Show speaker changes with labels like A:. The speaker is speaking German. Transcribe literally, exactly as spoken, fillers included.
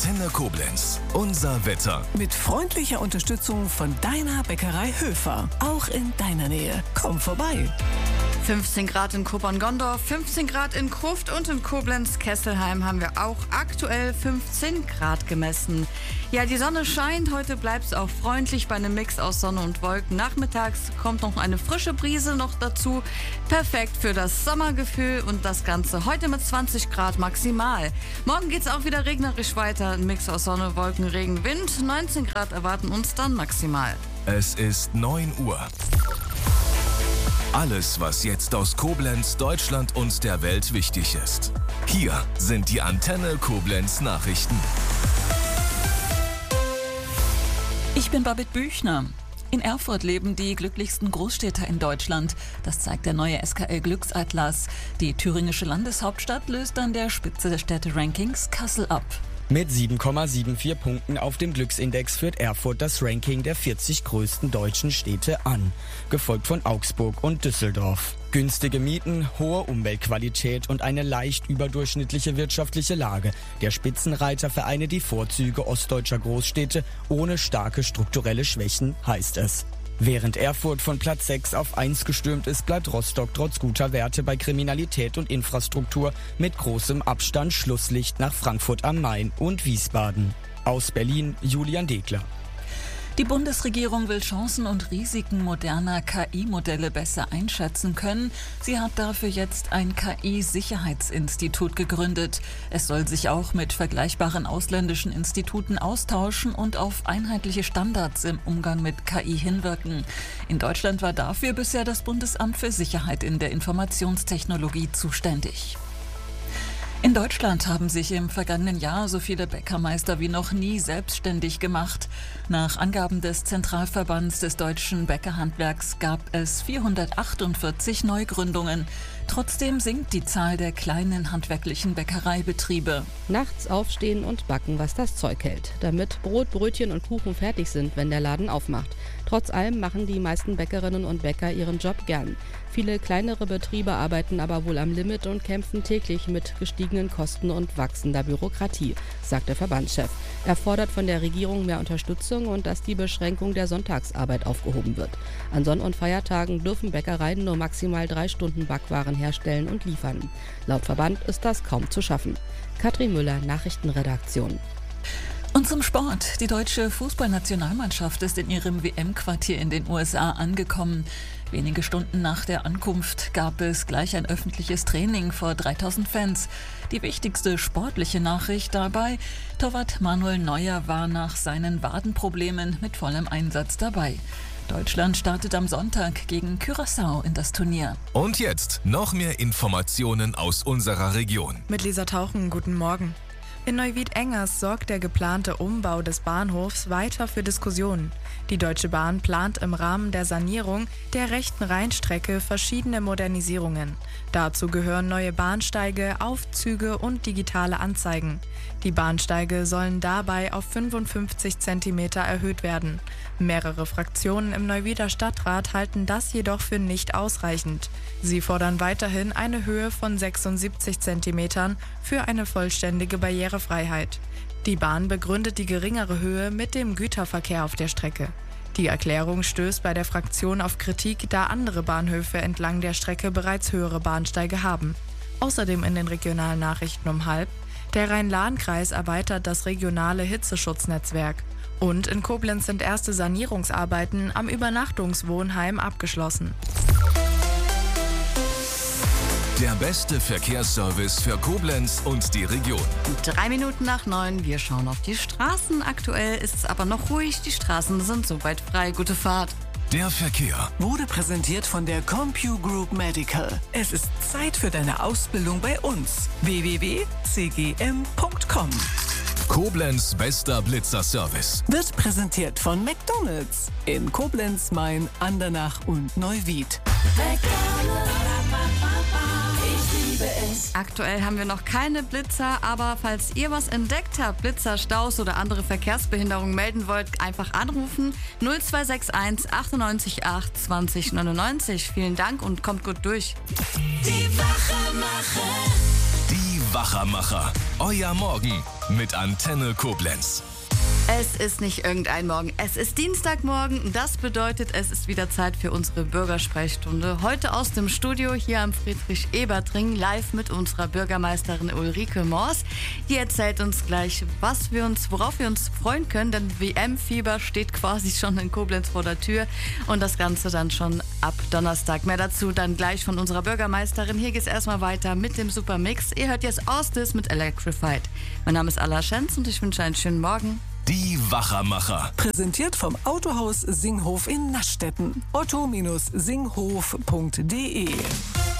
A: Antenne Koblenz. Unser Wetter.
B: Mit freundlicher Unterstützung von deiner Bäckerei Höfer. Auch in deiner Nähe. Komm vorbei.
C: fünfzehn Grad in Koppern-Gondorf, fünfzehn Grad in Kruft und in Koblenz-Kesselheim haben wir auch aktuell fünfzehn Grad gemessen. Ja, die Sonne scheint, heute bleibt es auch freundlich bei einem Mix aus Sonne und Wolken. Nachmittags kommt noch eine frische Brise noch dazu. Perfekt für das Sommergefühl und das Ganze heute mit zwanzig Grad maximal. Morgen geht es auch wieder regnerisch weiter. Ein Mix aus Sonne, Wolken, Regen, Wind. neunzehn Grad erwarten uns dann maximal.
A: Es ist neun Uhr. Alles, was jetzt aus Koblenz, Deutschland und der Welt wichtig ist. Hier sind die Antenne Koblenz Nachrichten.
D: Ich bin Babette Büchner. In Erfurt leben die glücklichsten Großstädter in Deutschland. Das zeigt der neue S K L-Glücksatlas. Die thüringische Landeshauptstadt löst an der Spitze des Städte-Rankings Kassel ab.
E: Mit sieben Komma siebenundsiebzig Punkten auf dem Glücksindex führt Erfurt das Ranking der vierzig größten deutschen Städte an, gefolgt von Augsburg und Düsseldorf. Günstige Mieten, hohe Umweltqualität und eine leicht überdurchschnittliche wirtschaftliche Lage. Der Spitzenreiter vereine die Vorzüge ostdeutscher Großstädte ohne starke strukturelle Schwächen, heißt es. Während Erfurt von Platz sechs auf eins gestürmt ist, bleibt Rostock trotz guter Werte bei Kriminalität und Infrastruktur mit großem Abstand Schlusslicht nach Frankfurt am Main und Wiesbaden. Aus Berlin, Julian Degler.
D: Die Bundesregierung will Chancen und Risiken moderner K I-Modelle besser einschätzen können. Sie hat dafür jetzt ein K I-Sicherheitsinstitut gegründet. Es soll sich auch mit vergleichbaren ausländischen Instituten austauschen und auf einheitliche Standards im Umgang mit K I hinwirken. In Deutschland war dafür bisher das Bundesamt für Sicherheit in der Informationstechnologie zuständig. In Deutschland haben sich im vergangenen Jahr so viele Bäckermeister wie noch nie selbstständig gemacht. Nach Angaben des Zentralverbands des deutschen Bäckerhandwerks gab es vierhundertachtundvierzig Neugründungen. Trotzdem sinkt die Zahl der kleinen handwerklichen Bäckereibetriebe.
F: Nachts aufstehen und backen, was das Zeug hält, damit Brot, Brötchen und Kuchen fertig sind, wenn der Laden aufmacht. Trotz allem machen die meisten Bäckerinnen und Bäcker ihren Job gern. Viele kleinere Betriebe arbeiten aber wohl am Limit und kämpfen täglich mit gestiegenen Kosten und wachsender Bürokratie, sagt der Verbandschef. Er fordert von der Regierung mehr Unterstützung und dass die Beschränkung der Sonntagsarbeit aufgehoben wird. An Sonn- und Feiertagen dürfen Bäckereien nur maximal drei Stunden Backwaren herstellen und liefern. Laut Verband ist das kaum zu schaffen. Katrin Müller, Nachrichtenredaktion.
D: Und zum Sport. Die deutsche Fußballnationalmannschaft ist in ihrem W M-Quartier in den U S A angekommen. Wenige Stunden nach der Ankunft gab es gleich ein öffentliches Training vor dreitausend Fans. Die wichtigste sportliche Nachricht dabei: Torwart Manuel Neuer war nach seinen Wadenproblemen mit vollem Einsatz dabei. Deutschland startet am Sonntag gegen Curaçao in das Turnier.
A: Und jetzt noch mehr Informationen aus unserer Region.
G: Mit Lisa Tauchen, guten Morgen. In Neuwied-Engers sorgt der geplante Umbau des Bahnhofs weiter für Diskussionen. Die Deutsche Bahn plant im Rahmen der Sanierung der rechten Rheinstrecke verschiedene Modernisierungen. Dazu gehören neue Bahnsteige, Aufzüge und digitale Anzeigen. Die Bahnsteige sollen dabei auf fünfundfünfzig Zentimeter erhöht werden. Mehrere Fraktionen im Neuwieder Stadtrat halten das jedoch für nicht ausreichend. Sie fordern weiterhin eine Höhe von sechsundsiebzig Zentimetern für eine vollständige Barrierefreiheit. Die Bahn begründet die geringere Höhe mit dem Güterverkehr auf der Strecke. Die Erklärung stößt bei der Fraktion auf Kritik, da andere Bahnhöfe entlang der Strecke bereits höhere Bahnsteige haben. Außerdem in den regionalen Nachrichten um halb: Der Rhein-Lahn-Kreis erweitert das regionale Hitzeschutznetzwerk. Und in Koblenz sind erste Sanierungsarbeiten am Übernachtungswohnheim abgeschlossen.
A: Der beste Verkehrsservice für Koblenz und die Region.
C: Drei Minuten nach neun, wir schauen auf die Straßen. Aktuell ist es aber noch ruhig, die Straßen sind soweit frei. Gute Fahrt.
A: Der Verkehr
B: Wurde präsentiert von der CompuGroup Medical. Es ist Zeit für deine Ausbildung bei uns. w w w punkt c g m punkt com.
A: Koblenz bester Blitzerservice.
B: Wird präsentiert von McDonald's in Koblenz, Main, Andernach und Neuwied.
C: Aktuell haben wir noch keine Blitzer, aber falls ihr was entdeckt habt, Blitzer, Staus oder andere Verkehrsbehinderungen melden wollt, einfach anrufen null zwei sechs eins achtundneunzig acht zwanzig neunundneunzig. Vielen Dank und kommt gut durch.
A: Die Wachermacher. Euer Morgen mit Antenne Koblenz.
C: Es ist nicht irgendein Morgen, es ist Dienstagmorgen. Das bedeutet, es ist wieder Zeit für unsere Bürgersprechstunde. Heute aus dem Studio hier am Friedrich-Ebert-Ring, live mit unserer Bürgermeisterin Ulrike Mors. Die erzählt uns gleich, was wir uns, worauf wir uns freuen können, denn W M-Fieber steht quasi schon in Koblenz vor der Tür und das Ganze dann schon ab Donnerstag. Mehr dazu dann gleich von unserer Bürgermeisterin. Hier geht es erstmal weiter mit dem Supermix. Ihr hört jetzt Ostis mit Electrified. Mein Name ist Alla Schenz und ich wünsche einen schönen Morgen.
A: Die Wachermacher.
B: Präsentiert vom Autohaus Singhof in Naschdetten. otto Bindestrich singhof punkt de